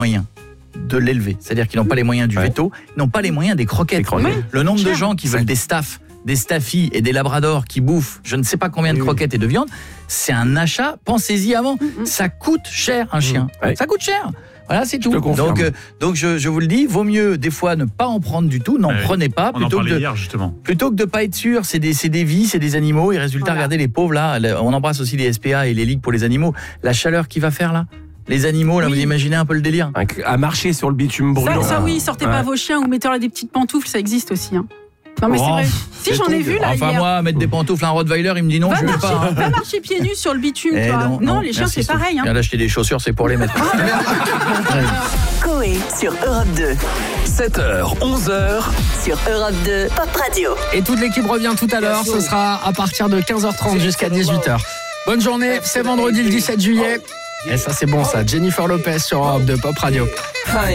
moyens de l'élever. C'est-à-dire qu'ils n'ont pas les moyens du veto, ils n'ont pas les moyens des croquettes. Le nombre de gens qui veulent des staffies et des labradors qui bouffent je ne sais pas combien de croquettes et de viande, c'est un achat, pensez-y avant. Ça coûte cher un chien. Ça coûte cher. Voilà, c'est tout. Donc je vous le dis, vaut mieux des fois ne pas en prendre du tout, n'en prenez pas. On en parlait hier, justement. Plutôt que de ne pas être sûr, c'est des vies, c'est des animaux. Et résultat, regardez les pauvres là, on embrasse aussi les SPA et les ligues pour les animaux. La chaleur qu'il va faire là. Les animaux, là, vous imaginez un peu le délire. À marcher sur le bitume brûlant. Ça oui, sortez pas vos chiens ou mettez-leur des petites pantoufles, ça existe aussi. Non mais c'est vrai. Si j'en ai vu là hier. Moi, mettre des pantoufles à un Rottweiler, il me dit non, je ne veux pas. Va marcher pieds nus sur le bitume, toi. Non, les chiens c'est pareil. Viens d'acheter des chaussures, c'est pour les mettre. Coé sur Europe 2. 7h, 11h. Sur Europe 2, Pop Radio. Et toute l'équipe revient tout à l'heure. Ce sera à partir de 15h30 jusqu'à 18h. Bonne journée, c'est vendredi le 17 juillet. Et ça c'est bon ça. Jennifer Lopez sur Europe 2, Pop Radio.